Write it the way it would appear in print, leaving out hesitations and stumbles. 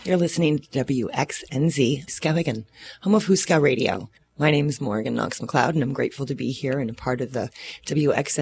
You're listening to WXNZ Skowhegan, home of Huska Radio. My name is Morgan Knox McLeod, and I'm grateful to be here and a part of the WXNZ